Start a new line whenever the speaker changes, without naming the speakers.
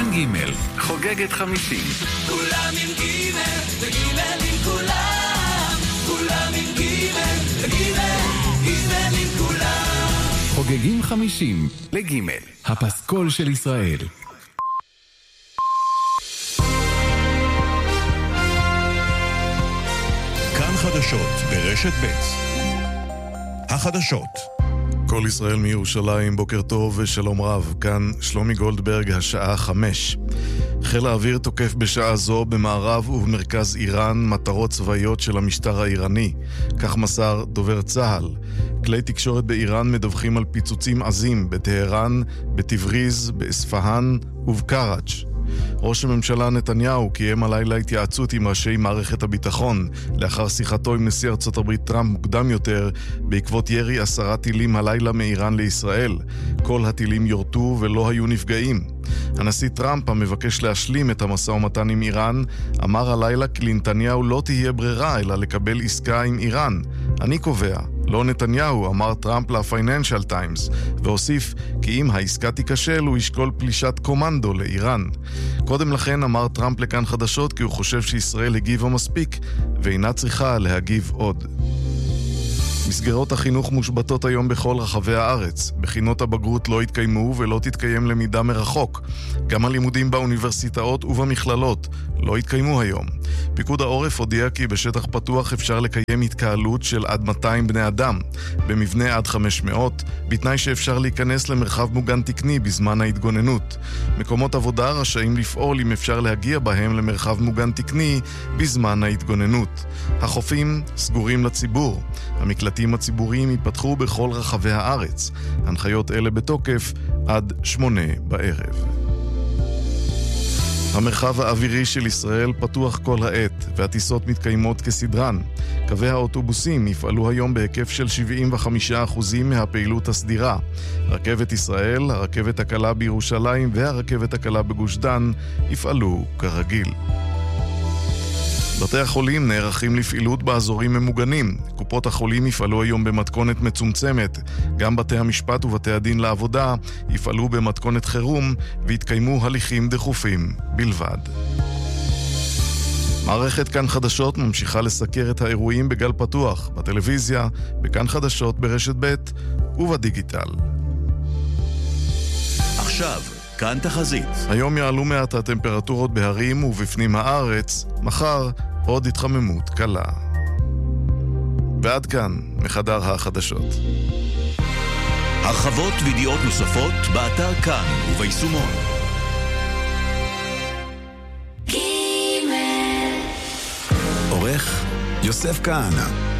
כאן ג' חוגגת 50.
כולם עם ג' וג' עם כולם. כולם עם ג' וג' עם כולם.
חוגגים 50 לג' הפסקול של ישראל.
כאן חדשות ברשת ב'. החדשות. כל ישראל מירושלים, בוקר טוב ושלום רב. כאן שלומי גולדברג, השעה 5. חיל האוויר תוקף בשעה זו במערב ובמרכז איראן מטרות צבאיות של המשטר האיראני. כך מסר דובר צה"ל. כלי תקשורת באיראן מדווחים על פיצוצים עזים בטהרן, בתבריז, באספהאן ובקראץ'. ראש הממשלה נתניהו קיים הלילה התייעצות עם ראשי מערכת הביטחון לאחר שיחתו עם נשיא ארצות הברית טראמפ מוקדם יותר בעקבות ירי 10 טילים הלילה מאיראן לישראל. כל הטילים יורטו ולא היו נפגעים. הנשיא טראמפ המבקש להשלים את המשא ומתן עם איראן אמר הלילה כי לנתניהו לא תהיה ברירה אלא לקבל עסקה עם איראן. אני קובע, לא נתניהו, אמר טראמפ לפייננשל טיימס, והוסיף כי אם העסקה תיכשל הוא ישקול פלישת קומנדו לאיראן. קודם לכן אמר טראמפ לכאן חדשות כי הוא חושב שישראל הגיבה מספיק ואינה צריכה להגיב עוד. מסגרות החינוך מושבתות היום בכל רחבי הארץ. בחינות הבגרות לא יתקיימו ולא תתקיים למידה מרחוק. גם הלימודים באוניברסיטאות ובמכללות לא יתקיימו היום. פיקוד העורף הודיע כי בשטח פתוח אפשר לקיים התקהלות של עד 200 בני אדם, במבנה עד 500, בתנאי שאפשר להיכנס למרחב מוגן תקני בזמן ההתגוננות. מקומות עבודה רשאים לפעול אם אפשר להגיע בהם למרחב מוגן תקני בזמן ההתגוננות. החופים סגורים לציבור. המקלטים הציבוריים ייפתחו בכל רחבי הארץ. הנחיות אלה בתוקף עד 8 בערב. המרחב האווירי של ישראל פתוח כל העת, והטיסות מתקיימות כסדרן. קווי האוטובוסים יפעלו היום בהיקף של 75% מהפעילות הסדירה. רכבת ישראל, הרכבת הקלה בירושלים והרכבת הקלה בגוש דן יפעלו כרגיל. בתי החולים נערכים לפעילות באזורים ממוגנים. קופות החולים יפעלו היום במתכונת מצומצמת. גם בתי המשפט ובתי הדין לעבודה יפעלו במתכונת חירום והתקיימו הליכים דחופים בלבד. מערכת כאן חדשות ממשיכה לסקר את האירועים בגל פתוח, בטלוויזיה, בכאן חדשות ברשת ב' ובדיגיטל. עכשיו כאן תחזית. היום יעלו מעט הטמפרטורות בהרים ובפנים הארץ, מחר עוד התחממות קלה. ועד כאן מחדר החדשות.
הרחבות וידיעות נוספות באתר כאן וביישומון.
עורך יוסף כהנא.